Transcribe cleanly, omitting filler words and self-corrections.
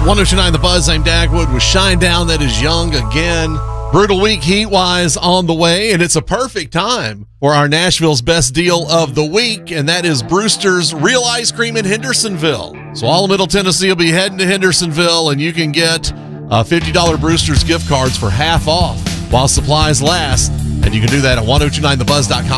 1029 The Buzz. I'm Dagwood with Shinedown that is young again. Brutal week heat-wise on the way, and it's a perfect time for our Nashville's best deal of the week, and that is Brewster's Real Ice Cream in Hendersonville. So all of Middle Tennessee will be heading to Hendersonville, and you can get $50 Brewster's gift cards for half off while supplies last, and you can do that at 1029thebuzz.com.